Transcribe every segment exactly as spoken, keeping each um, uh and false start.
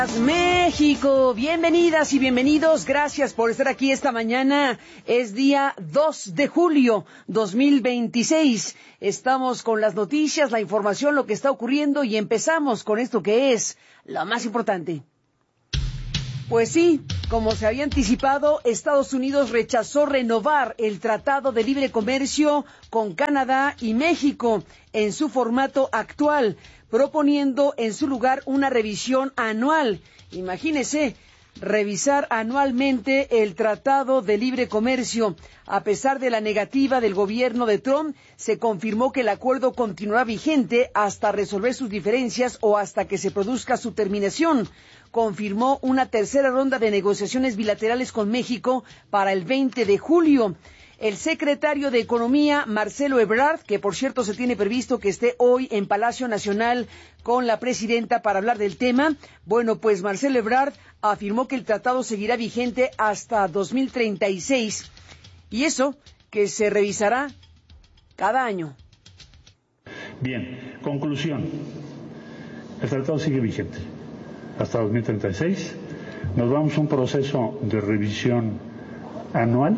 México, bienvenidas y bienvenidos, gracias por estar aquí esta mañana. Es día dos de julio dos mil veintiséis. Estamos con las noticias, la información, lo que está ocurriendo y empezamos con esto que es lo más importante. Pues sí, como se había anticipado, Estados Unidos rechazó renovar el Tratado de Libre Comercio con Canadá y México en su formato actual, proponiendo en su lugar una revisión anual. Imagínese, revisar anualmente el Tratado de Libre Comercio. A pesar de la negativa del gobierno de Trump, se confirmó que el acuerdo continuará vigente hasta resolver sus diferencias o hasta que se produzca su terminación. Confirmó una tercera ronda de negociaciones bilaterales con México para el veinte de julio. El secretario de Economía, Marcelo Ebrard, que por cierto se tiene previsto que esté hoy en Palacio Nacional con la presidenta para hablar del tema, bueno, pues Marcelo Ebrard afirmó que el tratado seguirá vigente hasta dos mil treinta y seis, y eso que se revisará cada año. Bien, conclusión. El tratado sigue vigente hasta dos mil treinta y seis. Nos vamos a un proceso de revisión anual.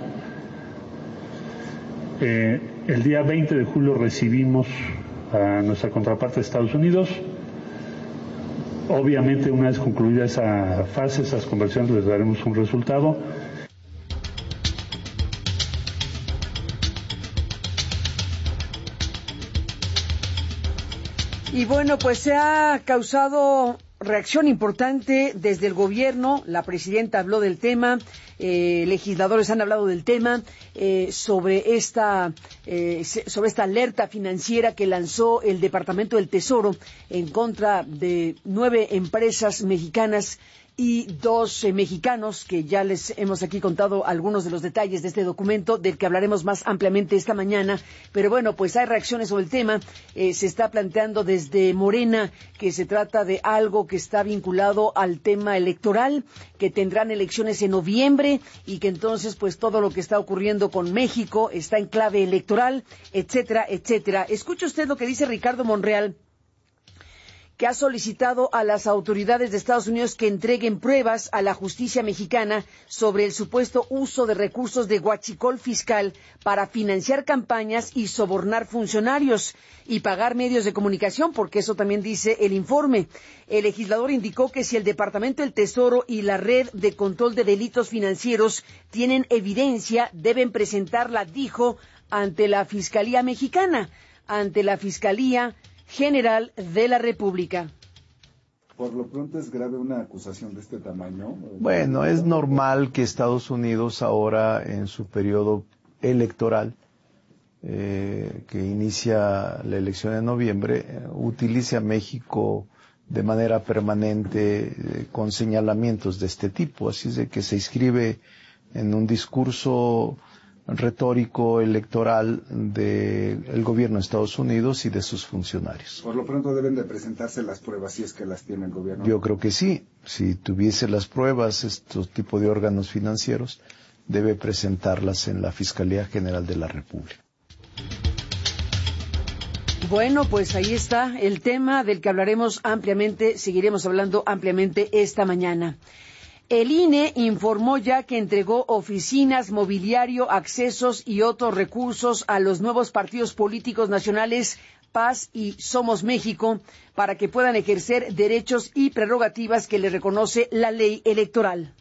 Eh, el día veinte de julio recibimos a nuestra contraparte de Estados Unidos. Obviamente, una vez concluida esa fase, esas conversaciones, les daremos un resultado. Y bueno, pues se ha causado reacción importante desde el gobierno. La presidenta habló del tema, eh, legisladores han hablado del tema, eh, sobre esta eh, sobre esta alerta financiera que lanzó el Departamento del Tesoro en contra de nueve empresas mexicanas y dos eh, mexicanos, que ya les hemos aquí contado algunos de los detalles de este documento, del que hablaremos más ampliamente esta mañana. Pero bueno, pues hay reacciones sobre el tema. Eh, se está planteando desde Morena que se trata de algo que está vinculado al tema electoral, que tendrán elecciones en noviembre y que entonces pues todo lo que está ocurriendo con México está en clave electoral, etcétera, etcétera. Escuche usted lo que dice Ricardo Monreal, que ha solicitado a las autoridades de Estados Unidos que entreguen pruebas a la justicia mexicana sobre el supuesto uso de recursos de huachicol fiscal para financiar campañas y sobornar funcionarios y pagar medios de comunicación, porque eso también dice el informe. El legislador indicó que si el Departamento del Tesoro y la Red de Control de Delitos Financieros tienen evidencia, deben presentarla, dijo, ante la Fiscalía Mexicana, ante la Fiscalía General de la República. Por lo pronto, ¿es grave una acusación de este tamaño? Bueno, es normal que Estados Unidos ahora, en su periodo electoral, eh, que inicia la elección en noviembre, eh, utilice a México de manera permanente eh, con señalamientos de este tipo. Así es de que se inscribe en un discurso retórico electoral del gobierno de Estados Unidos y de sus funcionarios. Por lo pronto deben de presentarse las pruebas si es que las tiene el gobierno. Yo creo que sí. Si tuviese las pruebas, estos tipos de órganos financieros, debe presentarlas en la Fiscalía General de la República. Bueno, pues ahí está el tema del que hablaremos ampliamente, seguiremos hablando ampliamente esta mañana. El I N E informó ya que entregó oficinas, mobiliario, accesos y otros recursos a los nuevos partidos políticos nacionales Paz y Somos México para que puedan ejercer derechos y prerrogativas que les reconoce la ley electoral.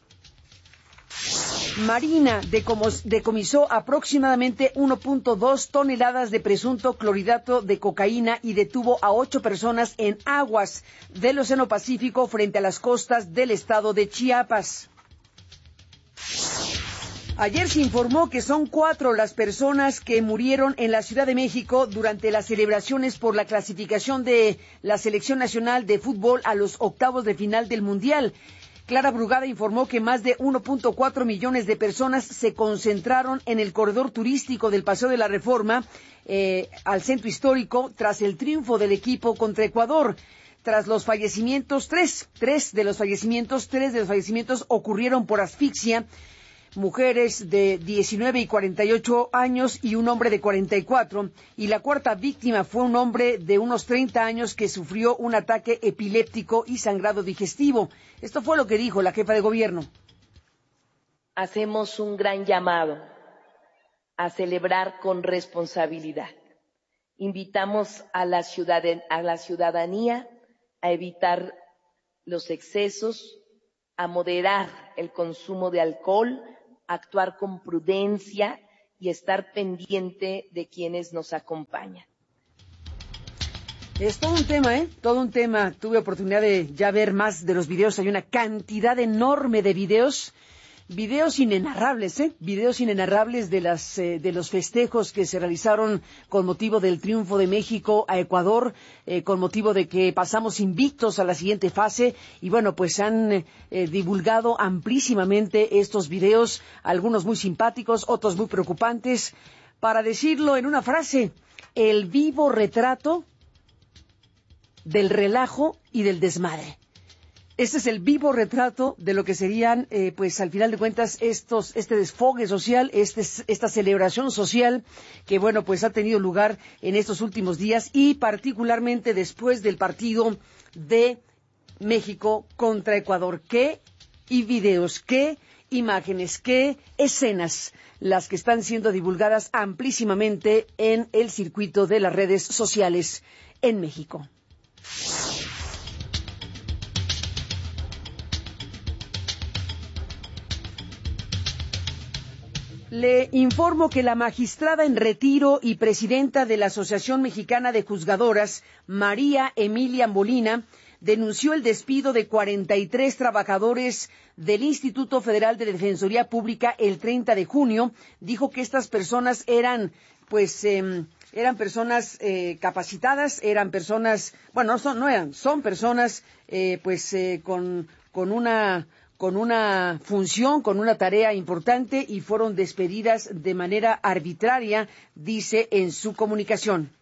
Marina decomisó aproximadamente uno punto dos toneladas de presunto clorhidrato de cocaína y detuvo a ocho personas en aguas del Océano Pacífico frente a las costas del estado de Chiapas. Ayer se informó que son cuatro las personas que murieron en la Ciudad de México durante las celebraciones por la clasificación de la Selección Nacional de Fútbol a los octavos de final del Mundial. Clara Brugada informó que más de uno punto cuatro millones de personas se concentraron en el corredor turístico del Paseo de la Reforma, eh, al centro histórico, tras el triunfo del equipo contra Ecuador. Tras los fallecimientos, tres, tres de los fallecimientos, tres de los fallecimientos ocurrieron por asfixia. mujeres de diecinueve y cuarenta y ocho años y un hombre de cuarenta y cuatro, y la cuarta víctima fue un hombre de unos treinta años que sufrió un ataque epiléptico y sangrado digestivo. Esto fue lo que dijo la jefa de gobierno. Hacemos un gran llamado a celebrar con responsabilidad. Invitamos a la, ciudadan- a la ciudadanía a evitar los excesos, a moderar el consumo de alcohol, a actuar con prudencia y estar pendiente de quienes nos acompañan. Es todo un tema, ¿eh? Todo un tema. Tuve oportunidad de ya ver más de los videos. Hay una cantidad enorme de videos. Videos inenarrables, ¿eh? Videos inenarrables de las eh, de los festejos que se realizaron con motivo del triunfo de México a Ecuador, eh, con motivo de que pasamos invictos a la siguiente fase. Y bueno, pues han eh, divulgado amplísimamente estos videos, algunos muy simpáticos, otros muy preocupantes. Para decirlo en una frase, el vivo retrato del relajo y del desmadre. Este es el vivo retrato de lo que serían, eh, pues al final de cuentas, estos, este desfogue social, este, esta celebración social que, bueno, pues ha tenido lugar en estos últimos días y particularmente después del partido de México contra Ecuador. ¿Qué y videos, qué imágenes, qué escenas las que están siendo divulgadas amplísimamente en el circuito de las redes sociales en México? Le informo que la magistrada en retiro y presidenta de la Asociación Mexicana de Juzgadoras, María Emilia Molina, denunció el despido de cuarenta y tres trabajadores del Instituto Federal de Defensoría Pública el treinta de junio. Dijo que estas personas eran, pues, eh, eran personas eh, capacitadas, eran personas, bueno, no son, no eran, son personas, eh, pues, eh, con, con una con una función, con una tarea importante y fueron despedidas de manera arbitraria, dice en su comunicación.